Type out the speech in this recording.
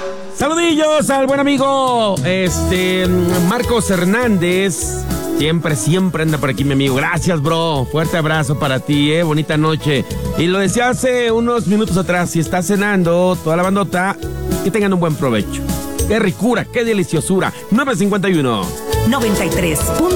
Saludillos al buen amigo, Marcos Hernández. Siempre anda por aquí, mi amigo. Gracias, bro. Fuerte abrazo para ti, bonita noche. Y lo decía hace unos minutos atrás, si estás cenando, toda la bandota, que tengan un buen provecho. Qué ricura, qué deliciosura. 9:51. 93.1